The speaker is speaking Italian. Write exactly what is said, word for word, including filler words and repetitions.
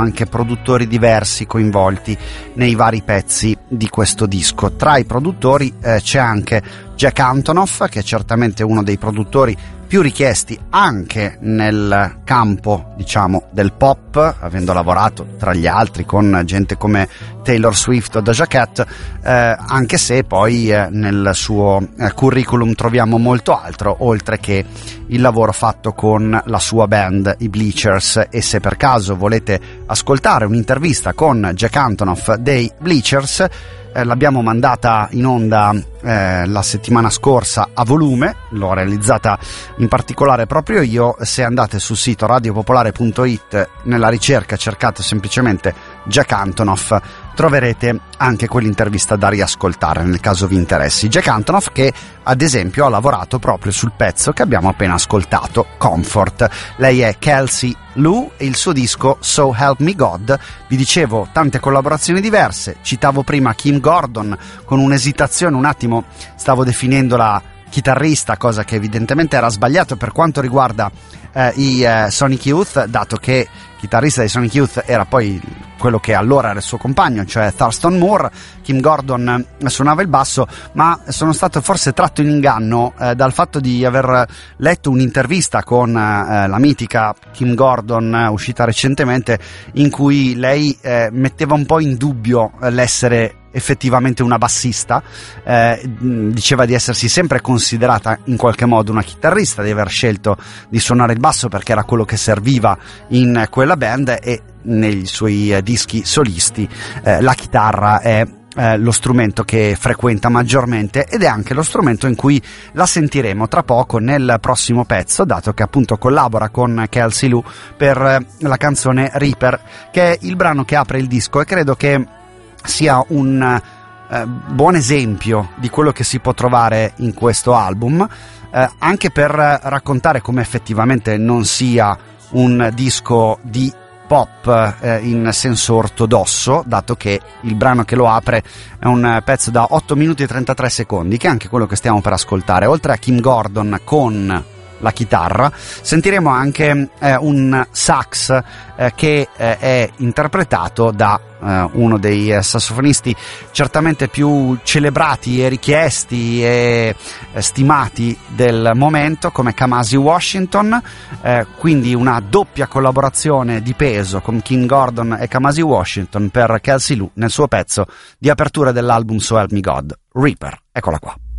anche produttori diversi coinvolti nei vari pezzi di questo disco. Tra i produttori eh, c'è anche Jack Antonoff, che è certamente uno dei produttori più richiesti anche nel campo, diciamo, del pop, avendo lavorato tra gli altri con gente come Taylor Swift o Doja Cat, eh, anche se poi eh, nel suo eh, curriculum troviamo molto altro, oltre che il lavoro fatto con la sua band, i Bleachers. E se per caso volete ascoltare un'intervista con Jack Antonoff dei Bleachers, Eh, l'abbiamo mandata in onda eh, la settimana scorsa a volume, l'ho realizzata in particolare proprio io. Se andate sul sito radiopopolare punto it, nella ricerca cercate semplicemente Jack Antonoff, troverete anche quell'intervista da riascoltare nel caso vi interessi. Jack Antonoff, che ad esempio ha lavorato proprio sul pezzo che abbiamo appena ascoltato, Comfort. Lei è Kelsey Lu e il suo disco So Help Me God. Vi dicevo, tante collaborazioni diverse, citavo prima Kim Gordon, con un'esitazione un attimo stavo definendola chitarrista, cosa che evidentemente era sbagliato per quanto riguarda eh, i eh, Sonic Youth, dato che chitarrista dei Sonic Youth era poi quello che allora era il suo compagno, cioè Thurston Moore. Kim Gordon suonava il basso, ma sono stato forse tratto in inganno eh, dal fatto di aver letto un'intervista con eh, la mitica Kim Gordon eh, uscita recentemente, in cui lei eh, metteva un po' in dubbio eh, l'essere effettivamente una bassista, eh, diceva di essersi sempre considerata in qualche modo una chitarrista, di aver scelto di suonare il basso perché era quello che serviva in quella band, e nei suoi eh, dischi solisti eh, la chitarra è eh, lo strumento che frequenta maggiormente, ed è anche lo strumento in cui la sentiremo tra poco nel prossimo pezzo, dato che appunto collabora con Kelsey Lu per eh, la canzone Reaper, che è il brano che apre il disco, e credo che sia un eh, buon esempio di quello che si può trovare in questo album, eh, anche per raccontare come effettivamente non sia un disco di pop eh, in senso ortodosso, dato che il brano che lo apre è un pezzo da otto minuti e trentatré secondi, che è anche quello che stiamo per ascoltare. Oltre a Kim Gordon con la chitarra, sentiremo anche eh, un sax eh, che eh, è interpretato da eh, uno dei eh, sassofonisti certamente più celebrati e richiesti e eh, stimati del momento, come Kamasi Washington, eh, quindi una doppia collaborazione di peso con Kim Gordon e Kamasi Washington per Kelsey Lu nel suo pezzo di apertura dell'album So Help Me God, Reaper. Eccola qua.